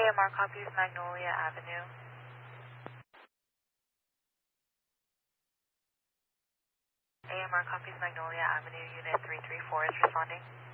AMR copies Magnolia Avenue. AMR copies Magnolia Avenue, Unit 334 is responding.